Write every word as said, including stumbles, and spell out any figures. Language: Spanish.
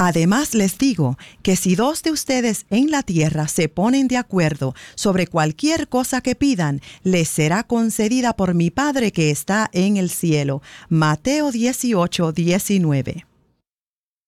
Además les digo que si dos de ustedes en la tierra se ponen de acuerdo sobre cualquier cosa que pidan, les será concedida por mi Padre que está en el cielo. Mateo dieciocho, diecinueve.